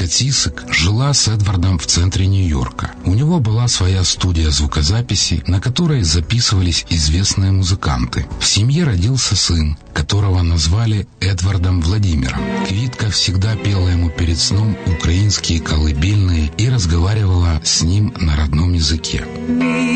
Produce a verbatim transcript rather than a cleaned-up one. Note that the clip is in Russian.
Цисик жила с Эдвардом в центре Нью-Йорка. У него была своя студия звукозаписи, на которой записывались известные музыканты. В семье родился сын, которого назвали Эдвардом Владимиром. Квитка всегда пела ему перед сном украинские колыбельные и разговаривала с ним на родном языке.